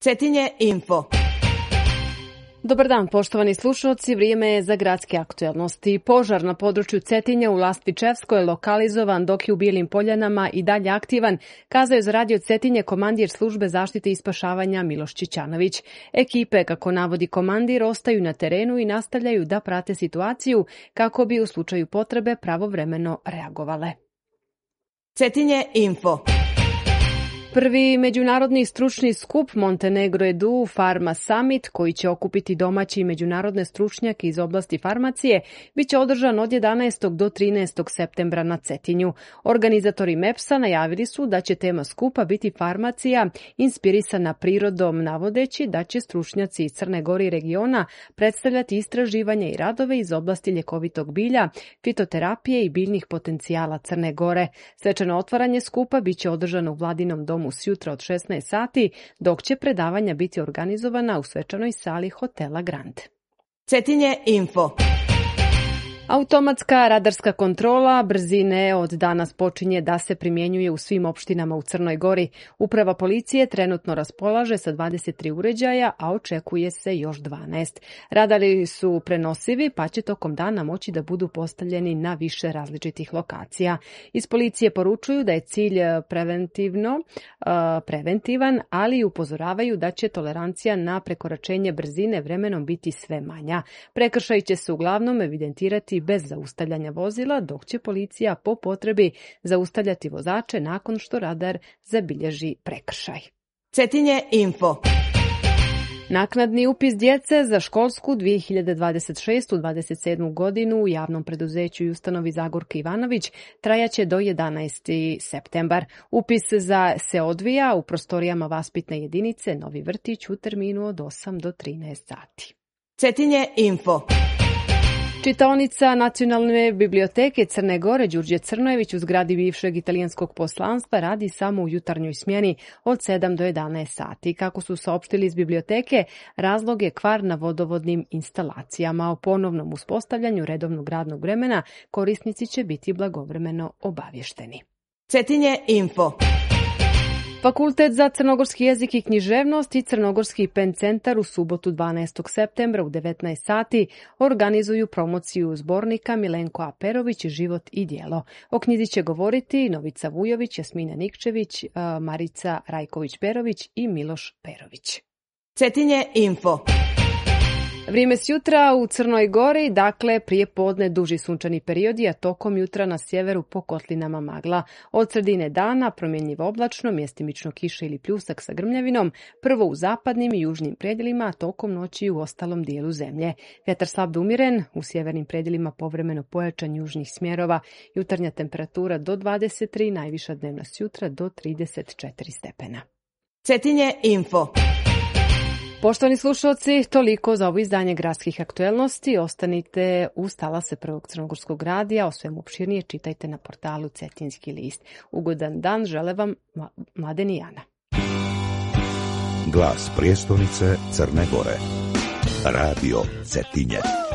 Cetinje Info. Dobar dan, poštovani slušalci, vrijeme je za gradske aktuelnosti. Požar na području Cetinja u Lastvičevskoj je lokalizovan, dok je u Bijelim Poljanama i dalje aktivan, kazao je za radio Cetinje komandir službe zaštite i spašavanja Miloš Čičanović. Ekipe, kako navodi komandir, ostaju na terenu i nastavljaju da prate situaciju kako bi u slučaju potrebe pravovremeno reagovale. Cetinje Info. Prvi međunarodni stručni skup Montenegro Edu Pharma Summit, koji će okupiti domaći i međunarodne stručnjake iz oblasti farmacije, bit će održan od 11. do 13. septembra na Cetinju. Organizatori MEPS-a najavili su da će tema skupa biti farmacija inspirisana prirodom, navodeći da će stručnjaci iz Crne Gore i regiona predstavljati istraživanja i radove iz oblasti ljekovitog bilja, fitoterapije i biljnih potencijala Crne Gore. Svečano otvaranje skupa bit će održano u Vladinom domu sjutra od 16 sati, dok će predavanja biti organizovana u svečanoj sali hotela Grand. Cetinje Info. Automatska radarska kontrola brzine od danas počinje da se primjenjuje u svim opštinama u Crnoj Gori. Uprava policije trenutno raspolaže sa 23 uređaja, a očekuje se još 12. Radari su prenosivi, pa će tokom dana moći da budu postavljeni na više različitih lokacija. Iz policije poručuju da je cilj preventivan, ali upozoravaju da će tolerancija na prekoračenje brzine vremenom biti sve manja. Prekršaji će se uglavnom evidentirati bez zaustavljanja vozila, dok će policija po potrebi zaustavljati vozače nakon što radar zabilježi prekršaj. Cetinje Info. Naknadni upis djece za školsku 2026-27 godinu u javnom preduzeću i ustanovi Zagorka Ivanović trajaće do 11. septembar. Upis se odvija u prostorijama vaspitne jedinice Novi vrtić u terminu od 8 do 13 sati. Cetinje Info. Čitaonica Nacionalne biblioteke Crne Gore Đurđe Crnojević u zgradi bivšeg italijanskog poslanstva radi samo u jutarnjoj smjeni od 7 do 11 sati. Kako su saopštili iz biblioteke, razlog je kvar na vodovodnim instalacijama. O ponovnom uspostavljanju redovnog radnog vremena korisnici će biti blagovremeno obavješteni. Cetinje Info. Fakultet za crnogorski jezik i književnost i Crnogorski pen centar u subotu 12. septembra u 19 sati organizuju promociju zbornika Milenko Aperović, Život i djelo. O knjizi će govoriti Novica Vujović, Jasmina Nikčević, Marica Rajković-Perović i Miloš Perović. Cetinje Info. Vrijeme s jutra u Crnoj Gori, dakle prije podne duži sunčani periodi, a tokom jutra na sjeveru po kotlinama magla. Od sredine dana promjenjivo oblačno, mjestimično kiša ili pljusak sa grmljavinom, prvo u zapadnim i južnim predjelima, a tokom noći u ostalom dijelu zemlje. Vjetar slab do umiren, u sjevernim predjelima povremeno pojačan južnih smjerova, jutarnja temperatura do 23, najviša dnevna s jutra do 34 stepena. Cetinje Info. Poštovani slušalci, toliko za ovo izdanje gradskih aktuelnosti. Ostanite uz talase Prvog crnogorskog radija. O svemu opširnije čitajte na portalu Cetinjski list. Ugodan dan žele vam Mladen i Ana. Glas prijestolnice Crne Gore. Radio Cetinje.